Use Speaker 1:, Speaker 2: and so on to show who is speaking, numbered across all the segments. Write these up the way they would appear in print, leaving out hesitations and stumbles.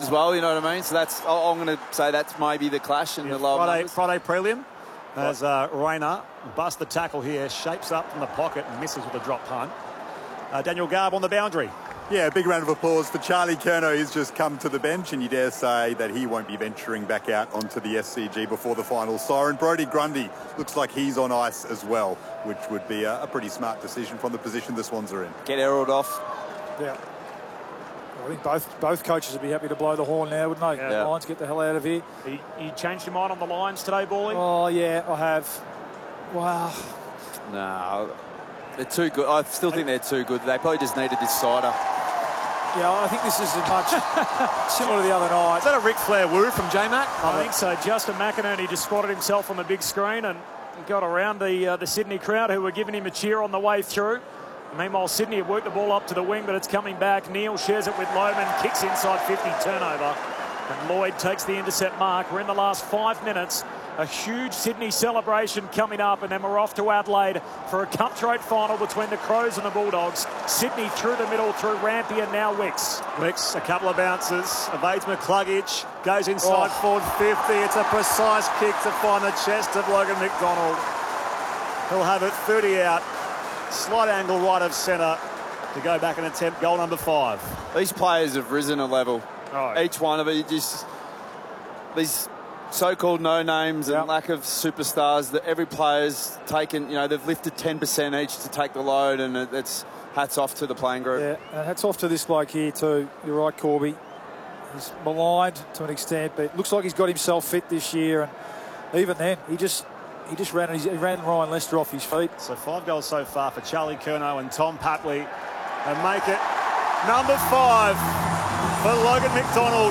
Speaker 1: as well, you know what I mean? So that's, I'm going to say that's maybe the clash in the lower numbers.
Speaker 2: Friday prelim. As Rayner busts the tackle here, shapes up from the pocket and misses with a drop punt. Daniel Garb on the boundary.
Speaker 3: Yeah, big round of applause for Charlie Curnow. He's just come to the bench, and you dare say that he won't be venturing back out onto the SCG before the final siren. Brodie Grundy looks like he's on ice as well, which would be a pretty smart decision from the position the Swans are in.
Speaker 1: Get Errol off.
Speaker 4: Yeah. I think both coaches would be happy to blow the horn now, wouldn't they?
Speaker 1: Yeah.
Speaker 4: Lions, get the hell out of here.
Speaker 2: You changed your mind on the Lions today, Bally?
Speaker 4: Oh, yeah, I have. Wow.
Speaker 1: No, they're too good. I still think they're too good. They probably just needed this cider.
Speaker 4: Yeah, I think this is as much similar to the other night.
Speaker 2: Is that a Ric Flair woo from J-Mac?
Speaker 5: I think so. Justin McInerney just spotted himself on the big screen and got around the Sydney crowd who were giving him a cheer on the way through. Meanwhile, Sydney have worked the ball up to the wing, but it's coming back. Neal shares it with Lohman, kicks inside 50, turnover. And Lloyd takes the intercept mark. We're in the last 5 minutes. A huge Sydney celebration coming up, and then we're off to Adelaide for a cutthroat final between the Crows and the Bulldogs. Sydney through the middle, through Rampy and now Wicks.
Speaker 2: Wicks, a couple of bounces, evades McCluggage, goes inside forward 50. It's a precise kick to find the chest of Logan McDonald. He'll have it 30 out. Slight angle right of centre to go back and attempt goal number 5.
Speaker 1: These players have risen a level.
Speaker 2: Oh.
Speaker 1: Each one of it, just these so-called no-names and lack of superstars that every player's taken, you know, they've lifted 10% each to take the load, and it's hats off to the playing group.
Speaker 4: Yeah, and hats off to this bloke here too. You're right, Corby. He's maligned to an extent, but it looks like he's got himself fit this year, and even then, he just ran Ryan Lester off his feet.
Speaker 2: So 5 goals so far for Charlie Curnow and Tom Papley, and make it number 5 for Logan McDonald.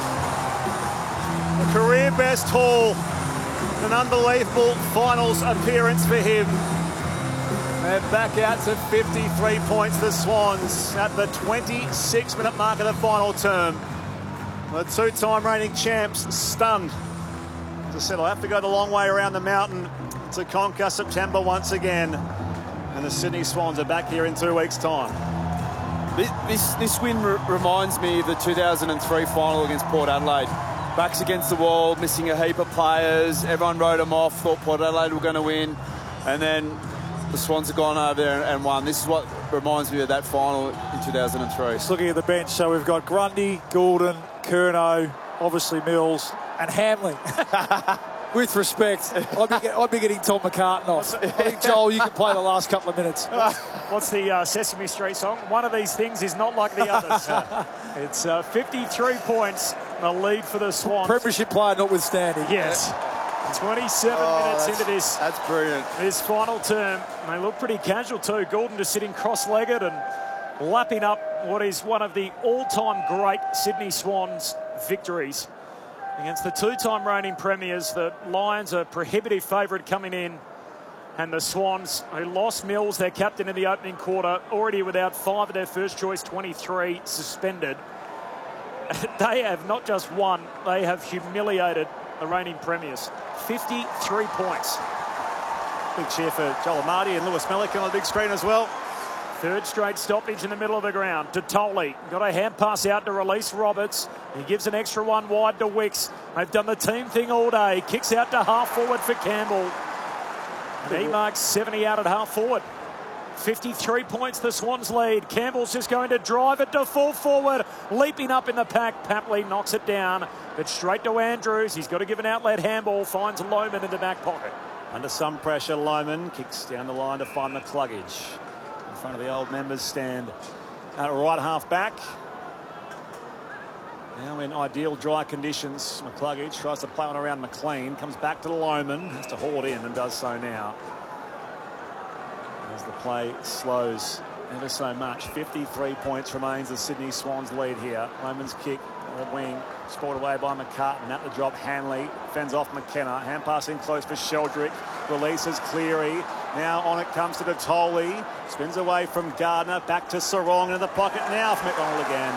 Speaker 2: A career best haul. An unbelievable finals appearance for him. And back out to 53 points, the Swans, at the 26-minute mark of the final term. The two-time reigning champs stunned. As I said, I'll have to go the long way around the mountain to conquer September once again. And the Sydney Swans are back here in 2 weeks' time.
Speaker 1: This win reminds me of the 2003 final against Port Adelaide. Backs against the wall, missing a heap of players. Everyone wrote them off, thought Port Adelaide were going to win. And then the Swans have gone over there and won. This is what reminds me of that final in 2003.
Speaker 4: Just looking at the bench, so we've got Grundy, Goulden, Curnow, obviously Mills, and Hamling. With respect, I'd be getting Tom McCartan off. I think, Joel, you can play the last couple of minutes.
Speaker 5: What's the Sesame Street song? One of these things is not like the others. It's 53 points, the lead for the Swans.
Speaker 4: Premiership player notwithstanding.
Speaker 5: Yes. 27 minutes into this.
Speaker 1: That's brilliant.
Speaker 5: This final term. And they look pretty casual too. Goulden just sitting cross-legged and lapping up what is one of the all-time great Sydney Swans victories. Against the two-time reigning premiers, the Lions are prohibitive favourite coming in. And the Swans, who lost Mills, their captain in the opening quarter, already without 5 of their first choice 23 suspended. They have not just won, they have humiliated the reigning premiers. 53 points.
Speaker 2: Big cheer for Joel Amadi and Lewis Melican on the big screen as well.
Speaker 5: Third straight stoppage in the middle of the ground. To Tolley. Got a hand pass out to release Roberts. He gives an extra one wide to Wicks. They've done the team thing all day. Kicks out to half forward for Campbell. And he marks 70 out at half forward. 53 points the Swans lead. Campbell's just going to drive it to full forward. Leaping up in the pack. Papley knocks it down. But straight to Andrews. He's got to give an outlet handball. Finds Lohman in the back pocket.
Speaker 2: Under some pressure, Lohman kicks down the line to find McCluggage. In front of the old members stand at right half back. Now in ideal dry conditions, McCluggage tries to play one around McLean, comes back to Lohman, has to haul it in and does so now. As the play slows ever so much. 53 points remains the Sydney Swans lead here. Lohman's kick, the wing, scored away by McCartan. At the drop, Hanley fends off McKenna. Hand pass in close for Sheldrick. Releases Cleary. Now on it comes to Tolley. Spins away from Gardner. Back to Sarong in the pocket now for McDonald again.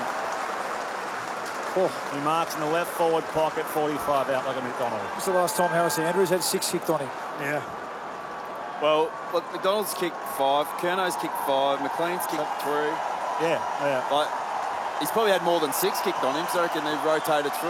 Speaker 2: Oh, he marks in the left forward pocket. 45 out like a McDonald.
Speaker 4: This is the last time Harris Andrews had 6 kicked on him.
Speaker 5: Yeah.
Speaker 1: Well, look, McDonald's kicked 5, Curnow's kicked 5, McLean's kicked 3.
Speaker 2: Yeah.
Speaker 1: Like, he's probably had more than 6 kicked on him, so I reckon they've rotated through.